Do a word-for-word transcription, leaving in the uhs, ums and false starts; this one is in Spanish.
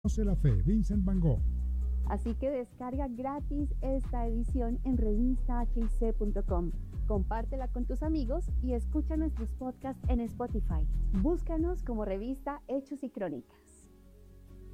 Conoce la fe, Vincent Van Gogh. Así que descarga gratis esta edición en revista h i c punto com. Compártela con tus amigos y escucha nuestros podcasts en Spotify. Búscanos como revista Hechos y Crónicas.